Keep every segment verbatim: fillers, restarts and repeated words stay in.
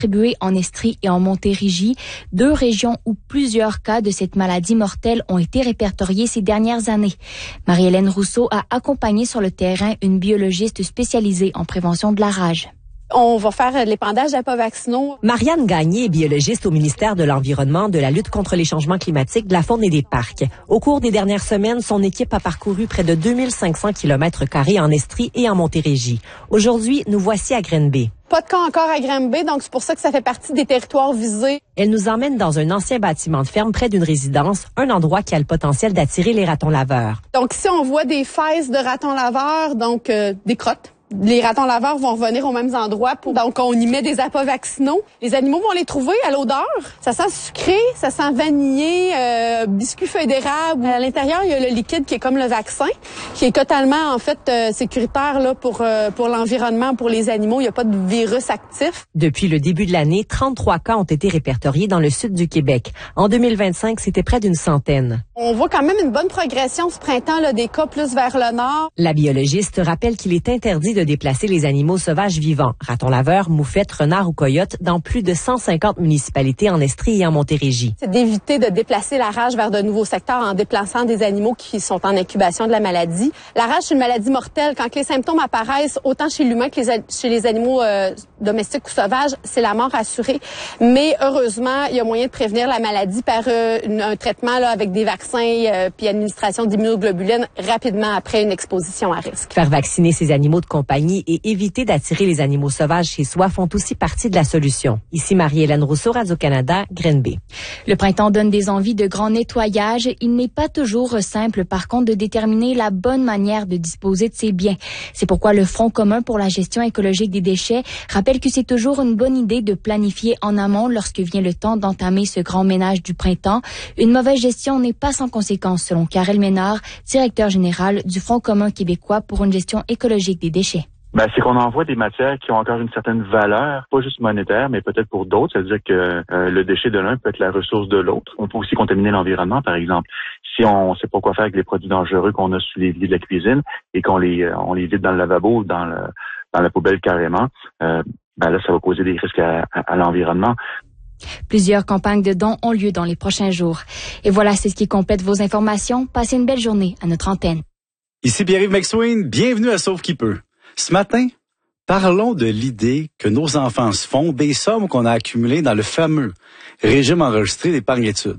distribués en Estrie et en Montérégie, deux régions où plusieurs cas de cette maladie mortelle ont été répertoriés ces dernières années. Marie-Hélène Rousseau a accompagné sur le terrain une biologiste spécialisée en prévention de la rage. On va faire l'épandage d'apavaccinaux. Marianne Gagné est biologiste au ministère de l'Environnement, de la lutte contre les changements climatiques, de la faune et des parcs. Au cours des dernières semaines, son équipe a parcouru près de deux mille cinq cents kilomètres carrés en Estrie et en Montérégie. Aujourd'hui, nous voici à Granby. Pas de cas encore à Granby, donc c'est pour ça que ça fait partie des territoires visés. Elle nous emmène dans un ancien bâtiment de ferme près d'une résidence, un endroit qui a le potentiel d'attirer les ratons laveurs. Donc ici, on voit des fesses de ratons laveurs, donc euh, des crottes. Les ratons laveurs vont revenir aux mêmes endroits. Pour, donc, on y met des apavaccinaux. Les animaux vont les trouver à l'odeur. Ça sent sucré, ça sent vanillé, euh, biscuit feuille d'érable. À l'intérieur, il y a le liquide qui est comme le vaccin, qui est totalement, en fait, euh, sécuritaire là pour euh, pour l'environnement, pour les animaux. Il n'y a pas de virus actif. Depuis le début de l'année, trente-trois cas ont été répertoriés dans le sud du Québec. En deux mille vingt-cinq, c'était près d'une centaine. On voit quand même une bonne progression ce printemps, là, des cas plus vers le nord. La biologiste rappelle qu'il est interdit de de déplacer les animaux sauvages vivants, ratons laveurs, moufettes, renards ou coyotes, dans plus de cent cinquante municipalités en Estrie et en Montérégie. C'est d'éviter de déplacer la rage vers de nouveaux secteurs en déplaçant des animaux qui sont en incubation de la maladie. La rage, c'est une maladie mortelle. Quand les symptômes apparaissent, autant chez l'humain que les, chez les animaux euh, domestiques ou sauvages, c'est la mort assurée. Mais heureusement, il y a moyen de prévenir la maladie par euh, une, un traitement là, avec des vaccins euh, puis administration d'immunoglobulines rapidement après une exposition à risque. Faire vacciner ces animaux de compagnie et éviter d'attirer les animaux sauvages chez soi font aussi partie de la solution. Ici Marie-Hélène Rousseau, Radio-Canada, Granby. Le printemps donne des envies de grand nettoyage. Il n'est pas toujours simple, par contre, de déterminer la bonne manière de disposer de ses biens. C'est pourquoi le Front commun pour la gestion écologique des déchets rappelle que c'est toujours une bonne idée de planifier en amont lorsque vient le temps d'entamer ce grand ménage du printemps. Une mauvaise gestion n'est pas sans conséquence, selon Karel Ménard, directeur général du Front commun québécois pour une gestion écologique des déchets. Ben, c'est qu'on envoie des matières qui ont encore une certaine valeur, pas juste monétaire, mais peut-être pour d'autres. C'est-à-dire que euh, le déchet de l'un peut être la ressource de l'autre. On peut aussi contaminer l'environnement, par exemple. Si on sait pas quoi faire avec les produits dangereux qu'on a sous l'évier de la cuisine et qu'on les euh, on les vide dans le lavabo ou dans le dans la poubelle carrément, euh, ben là, ça va causer des risques à, à, à l'environnement. Plusieurs campagnes de dons ont lieu dans les prochains jours. Et voilà, c'est ce qui complète vos informations. Passez une belle journée à notre antenne. Ici Pierre-Yves McSween, bienvenue à Sauve qui peut. Ce matin, parlons de l'idée que nos enfants se font des sommes qu'on a accumulées dans le fameux régime enregistré d'épargne-études.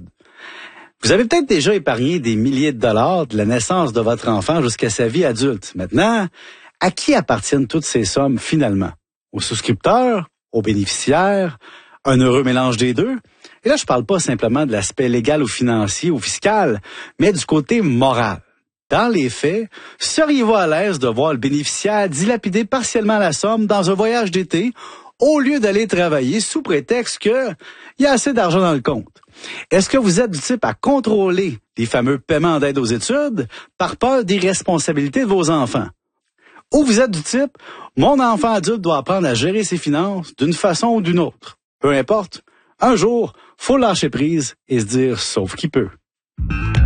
Vous avez peut-être déjà épargné des milliers de dollars de la naissance de votre enfant jusqu'à sa vie adulte. Maintenant, à qui appartiennent toutes ces sommes finalement? Aux souscripteurs? Aux bénéficiaires? Un heureux mélange des deux? Et là, je parle pas simplement de l'aspect légal ou financier ou fiscal, mais du côté moral. Dans les faits, seriez-vous à l'aise de voir le bénéficiaire dilapider partiellement la somme dans un voyage d'été au lieu d'aller travailler sous prétexte qu'il y a assez d'argent dans le compte? Est-ce que vous êtes du type à contrôler les fameux paiements d'aide aux études par peur des responsabilités de vos enfants? Ou vous êtes du type, mon enfant adulte doit apprendre à gérer ses finances d'une façon ou d'une autre? Peu importe, un jour, faut lâcher prise et se dire sauf qui peut.